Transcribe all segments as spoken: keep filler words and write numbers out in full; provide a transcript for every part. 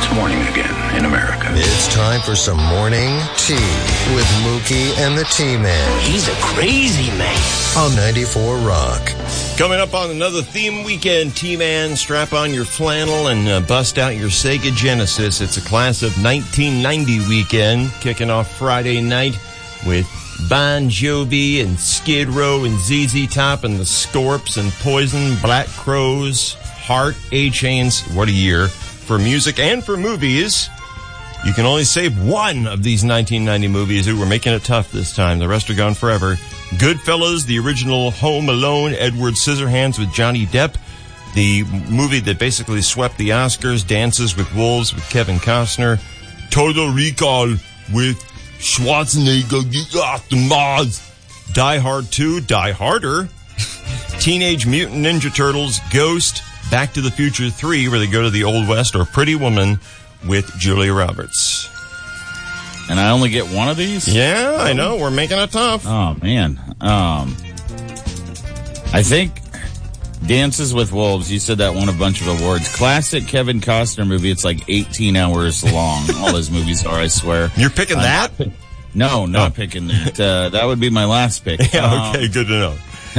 It's morning again in America. It's time for some morning tea with Mookie and the T-Man. He's a crazy man. On ninety-four Rock. Coming up on another theme weekend, T-Man, strap on your flannel and uh, bust out your Sega Genesis. It's a class of nineteen ninety weekend, kicking off Friday night with Bon Jovi and Skid Row and Z Z Top and the Scorps and Poison, Black Crowes, Heart, A-Chains. What a year for music and for movies. You can only save one of these nineteen ninety movies. Who were making it tough this time. The rest are gone forever. Goodfellas, the original Home Alone, Edward Scissorhands with Johnny Depp, the movie that basically swept the Oscars, Dances with Wolves with Kevin Costner, Total Recall with Schwarzenegger, get off the Mars, Die Hard two, Die Harder, Teenage Mutant Ninja Turtles, Ghost, Back to the Future three, where they go to the Old West, or Pretty Woman with Julia Roberts. And I only get one of these? Yeah, I know. We're making it tough. Oh, man. Um, I think Dances with Wolves, you said that won a bunch of awards. Classic Kevin Costner movie. It's like eighteen hours long. All his movies are, I swear. You're picking uh, that? No, not oh. picking that. Uh, that would be my last pick. Yeah, okay, um, good to know.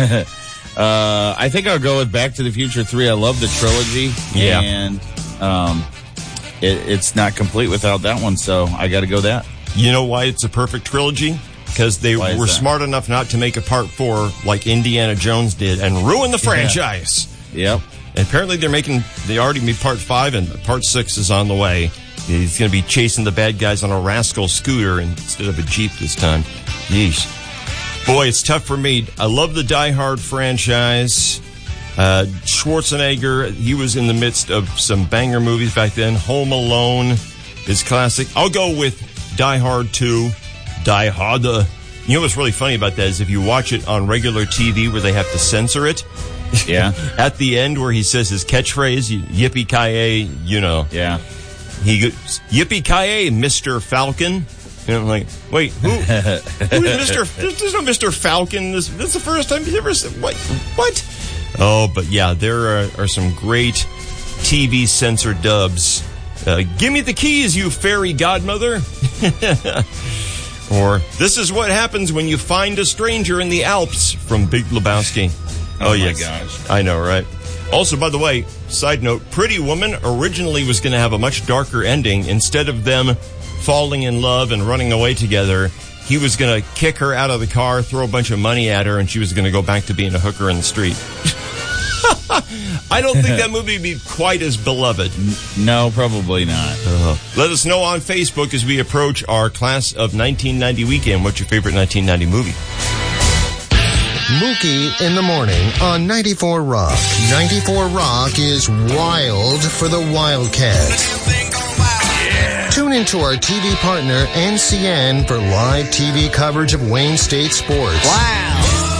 uh, I think I'll go with Back to the Future three. I love the trilogy. Yeah. And um, it, it's not complete without that one, so I got to go that. You know why it's a perfect trilogy? Because they were smart enough not to make a part four like Indiana Jones did and ruin the franchise. Yeah. Yep. And apparently they're making, they already made part five and part six is on the way. He's going to be chasing the bad guys on a rascal scooter instead of a Jeep this time. Yeesh. Boy, it's tough for me. I love the Die Hard franchise. Uh, Schwarzenegger, he was in the midst of some banger movies back then. Home Alone is classic. I'll go with Die Hard two, Die Harder. You know what's really funny about that is if you watch it on regular T V where they have to censor it, yeah, at the end where he says his catchphrase, yippee-ki-yay, you know. Yeah. He goes, yippee-ki-yay, Mister Falcon. And I'm like, wait, who? Who's Mister There's no Mister Falcon. This, this is the first time he's ever said, what? What? Oh, but yeah, there are, are some great T V censor dubs. Uh, give me the keys, you fairy godmother. Or, this is what happens when you find a stranger in the Alps from Big Lebowski. Oh, oh yes. my gosh. I know, right? Also, by the way, side note, Pretty Woman originally was going to have a much darker ending. Instead of them falling in love and running away together, he was going to kick her out of the car, throw a bunch of money at her, and she was going to go back to being a hooker in the street. I don't think that movie would be quite as beloved. No, probably not. Uh-huh. Let us know on Facebook as we approach our class of nineteen ninety weekend. What's your favorite nineteen ninety movie? Mookie in the morning on ninety-four Rock. ninety-four Rock is wild for the Wildcats. Yeah. Tune into our T V partner, N C N, for live T V coverage of Wayne State sports. Wow.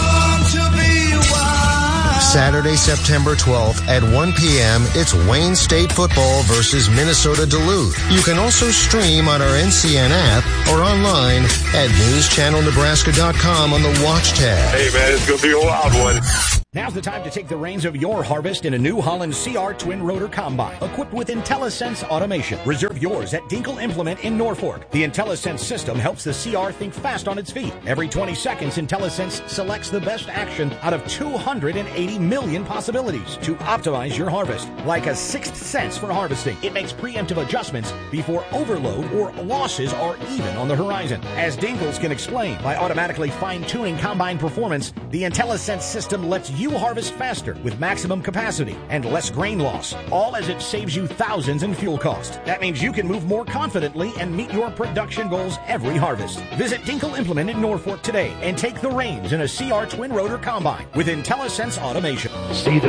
Saturday, September twelfth at one p.m., it's Wayne State football versus Minnesota Duluth. You can also stream on our N C N app or online at news channel nebraska dot com on the Watch tab. Hey, man, it's going to be a wild one. Now's the time to take the reins of your harvest in a New Holland C R Twin Rotor Combine, equipped with IntelliSense automation. Reserve yours at Dinkle Implement in Norfolk. The IntelliSense system helps the C R think fast on its feet. Every twenty seconds, IntelliSense selects the best action out of two hundred eighty million possibilities to optimize your harvest. Like a sixth sense for harvesting, it makes preemptive adjustments before overload or losses are even on the horizon. As Dinkles can explain, by automatically fine-tuning combine performance, the IntelliSense system lets you You harvest faster with maximum capacity and less grain loss, all as it saves you thousands in fuel cost. That means you can move more confidently and meet your production goals every harvest. Visit Dinkle Implement in Norfolk today and take the reins in a C R Twin Rotor Combine with IntelliSense automation. See the